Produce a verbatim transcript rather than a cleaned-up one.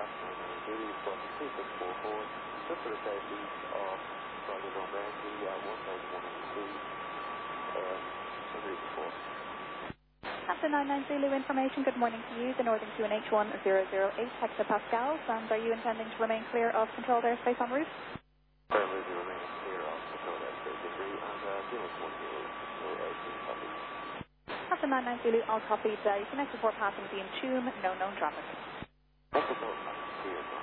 nine nine Zulu, for two six four four, just to the southeast of Friday Romandi, uh, one thousand one hundred feet, um, Sunday before. After nine nine Zulu information, good morning to you. The Northern Q N H one zero zero eight hectopascals, and are you intending to remain clear of controlled airspace en route? Currently we remain clear of controlled airspace en route, and uh, zero one zero eight copy. After nine nine Zulu, all copied. Uh, you can next report passing the Entomb, no known traffic. That's the clear.